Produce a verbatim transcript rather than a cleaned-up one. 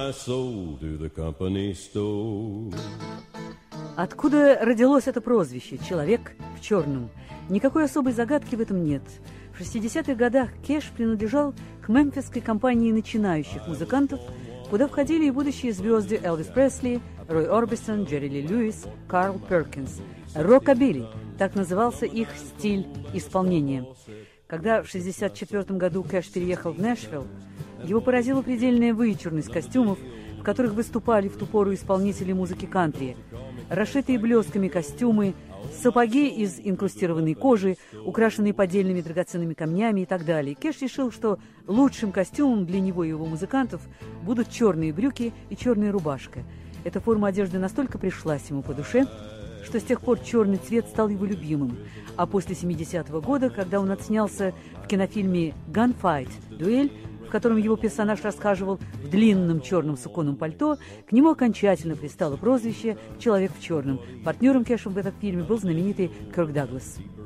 my soul to the company store. Откуда родилось это прозвище «Человек в черном»? Никакой особой загадки в этом нет. В шестидесятых годах Кэш принадлежал к мемфисской компании начинающих музыкантов, куда входили и будущие звезды Элвис Пресли, Рой Орбисон, Джерри Ли Льюис, Карл Перкинс. Рокобили – так назывался их стиль исполнения. Когда в шестьдесят четвёртом году Кэш переехал в Нэшвилл, его поразила предельная вычурность костюмов, в которых выступали в ту пору исполнители музыки кантри. Расшитые блесками костюмы, сапоги из инкрустированной кожи, украшенные поддельными драгоценными камнями и так далее. Кэш решил, что лучшим костюмом для него и его музыкантов будут черные брюки и черная рубашка. Эта форма одежды настолько пришлась ему по душе, что с тех пор черный цвет стал его любимым. А после семидесятого года, когда он отснялся в кинофильме «Gunfight» «Дуэль», в котором его персонаж расхаживал в длинном черном суконном пальто, к нему окончательно пристало прозвище «Человек в черном». Партнером Кэша в этом фильме был знаменитый Кирк Даглас.